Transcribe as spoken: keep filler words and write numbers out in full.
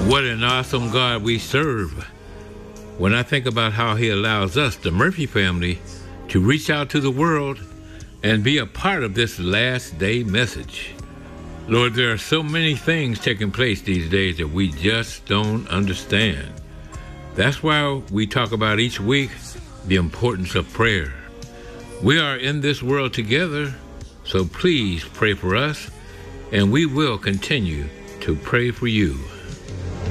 What an awesome God we serve. When I think about how he allows us, the Murphy family, to reach out to the world and be a part of this last day message. Lord, there are so many things taking place these days that we just don't understand. That's why we talk about each week the importance of prayer. We are in this world together, so please pray for us, and we will continue to pray for you.